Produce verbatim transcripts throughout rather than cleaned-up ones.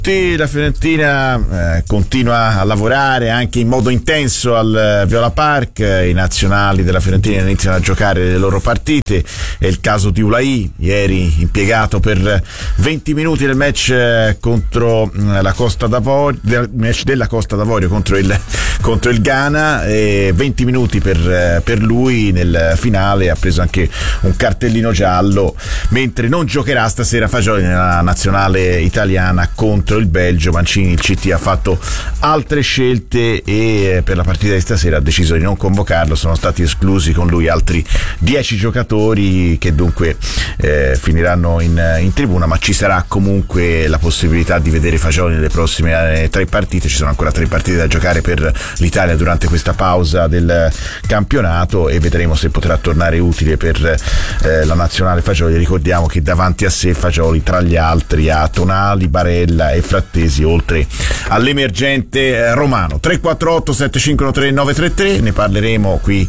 La Fiorentina eh, continua a lavorare anche in modo intenso al Viola Park. I nazionali della Fiorentina iniziano a giocare le loro partite. È il caso di Ulai, ieri impiegato per venti minuti nel match contro la Costa d'Avorio, del match della Costa d'Avorio contro il, contro il Ghana, e venti minuti per, per lui nel finale. Ha preso anche un cartellino giallo, mentre non giocherà stasera Fagioli nella nazionale italiana contro il Belgio. Mancini, il C T, ha fatto altre scelte e per la partita di stasera ha deciso di non convocarlo. Sono stati esclusi con lui altri dieci giocatori che dunque eh, finiranno in, in tribuna, ma ci sarà comunque la possibilità di vedere Fagioli nelle prossime eh, tre partite. Ci sono ancora tre partite da giocare per l'Italia durante questa pausa del campionato e vedremo se potrà tornare utile per eh, la nazionale Fagioli. Ricordiamo che davanti a sé Fagioli, tra gli altri, ha Tonali, Barella e Frattesi, oltre all'emergente Romano. Tre quattro otto sette cinque uno tre nove tre tre, ne parleremo qui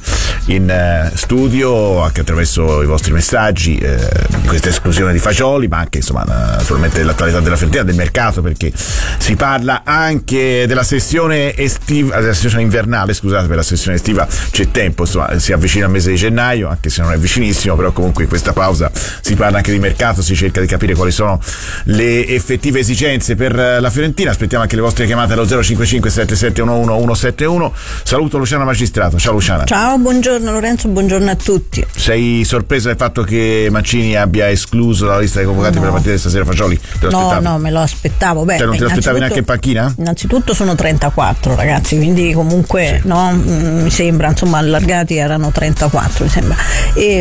in studio anche attraverso i vostri messaggi eh, di questa esclusione di Fagioli, ma anche insomma naturalmente dell'attualità della Fiorentina, del mercato, perché si parla anche della sessione estiva, della sessione invernale, scusate, per la sessione estiva c'è tempo, insomma si avvicina al mese di gennaio, anche se non è vicinissimo, però comunque in questa pausa si parla anche di mercato, si cerca di capire quali sono le effettive esigenze per la Fiorentina. Aspettiamo anche le vostre chiamate allo zero cinque cinque sette sette uno uno uno sette uno. Saluto Luciana Magistrato. Ciao Luciana. Ciao, buongiorno Lorenzo, buongiorno a tutti. Sei sorpresa del fatto che Mancini abbia escluso dalla lista dei convocati no. per la partita di stasera Fagioli? Te lo no, aspettavi? no, me lo aspettavo. Beh, cioè non te lo aspettavi neanche in panchina? Innanzitutto sono trentaquattro ragazzi, quindi comunque sì. no, mi sembra, insomma allargati erano trentaquattro mi sembra, e,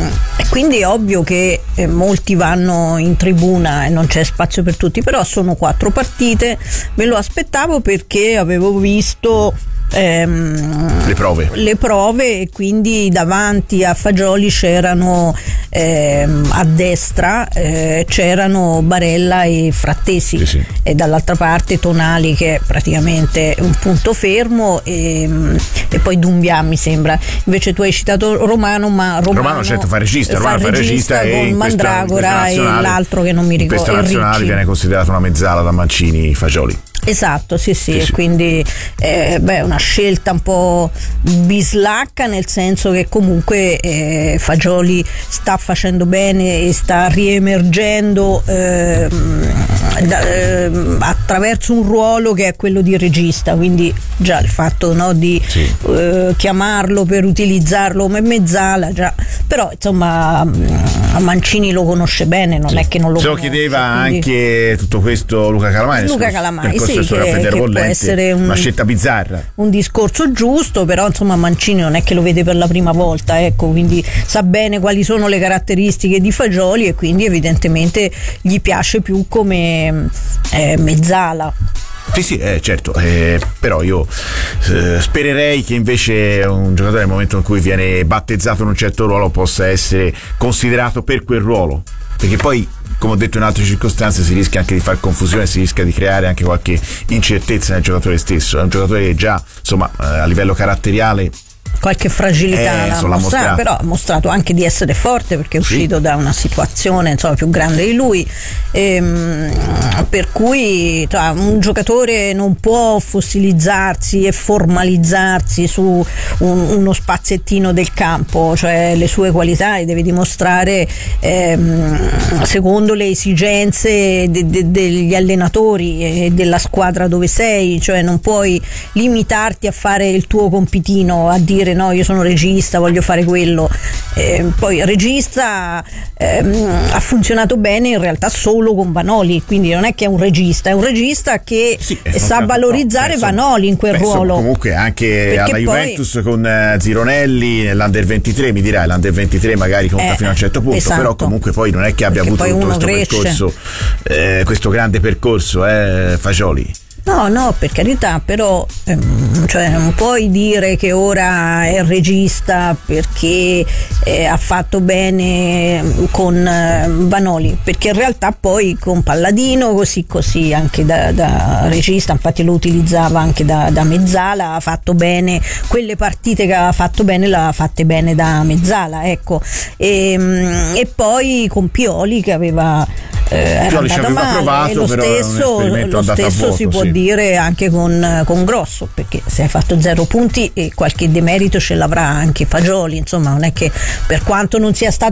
e quindi è ovvio che eh, molti vanno in tribuna e non c'è spazio per tutti, però sono quattro partite, me lo aspettavo perché avevo visto ehm, le prove le prove e quindi davanti a Fagioli c'erano ehm, a destra eh, c'erano Barella e Frattesi sì, sì. e dall'altra parte Tonali, che è praticamente un punto fermo, e, e poi Doumbia mi sembra. Invece tu hai citato Romano, ma Romano, Romano certo fa regista, fa Romano fa regista, regista e con Mandragora e l'altro che non mi ricordo, in questa nazionale viene considerato una mezzala da Mancini Fagioli. Esatto, sì, sì, sì, e sì. quindi eh, beh, una scelta un po' bislacca, nel senso che comunque eh, Fagioli sta facendo bene e sta riemergendo eh, da, eh, attraverso un ruolo che è quello di regista, quindi già il fatto no, di sì. eh, chiamarlo per utilizzarlo come mezzala, già, però insomma Mancini lo conosce bene, non sì. è che non lo Se lo conosce, chiedeva quindi... anche tutto questo Luca Calamai. Luca Calamai, sì, che, che può essere un, una scelta bizzarra, un discorso giusto, però insomma Mancini non è che lo vede per la prima volta, ecco, quindi sa bene quali sono le caratteristiche di Fagioli e quindi evidentemente gli piace più come eh, mezzala. Sì, sì, eh, certo, eh, però io eh, spererei che invece un giocatore nel momento in cui viene battezzato in un certo ruolo possa essere considerato per quel ruolo, perché poi, come ho detto in altre circostanze, si rischia anche di far confusione, si rischia di creare anche qualche incertezza nel giocatore stesso. È un giocatore che già, insomma, a livello caratteriale qualche fragilità eh, l'ha mostrato, mostrato, però ha mostrato anche di essere forte, perché è uscito sì. da una situazione insomma più grande di lui, ehm, per cui cioè, un giocatore non può fossilizzarsi e formalizzarsi su un, uno spaziettino del campo, cioè le sue qualità le deve dimostrare ehm, secondo le esigenze de, de, degli allenatori e della squadra dove sei, cioè non puoi limitarti a fare il tuo compitino, a dire no, io sono regista, voglio fare quello. Eh, poi regista ehm, ha funzionato bene in realtà solo con Vanoli, quindi non è che è un regista, è un regista che sì, sa valorizzare no, Vanoli in quel penso, ruolo. Comunque anche alla poi, Juventus con uh, Zironelli nell'Under ventitré, mi dirai l'Under ventitré magari conta eh, fino a un certo punto, esatto. però comunque poi non è che abbia Perché avuto tutto questo cresce. percorso eh, questo grande percorso eh, Fagioli. No, no, per carità, però ehm, cioè non puoi dire che ora è regista perché eh, ha fatto bene con eh, Vanoli, perché in realtà poi con Palladino così così anche da, da regista, infatti lo utilizzava anche da, da mezzala, ha fatto bene quelle partite che aveva fatto bene, le ha fatte bene da mezzala, ecco, e, e poi con Pioli che aveva eh, era ci andato aveva male, provato, e lo però era un stesso, esperimento lo andato a stesso vuoto, si può sì. dire anche con, con Grosso, perché se hai fatto zero punti e qualche demerito ce l'avrà anche Fagioli, insomma non è che per quanto non sia stato